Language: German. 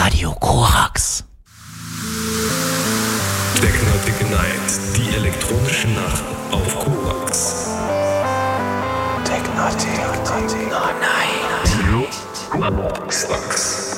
Radio Korax. Technotic Night, die elektronische Nacht auf Korax. Technotic Night. Korax.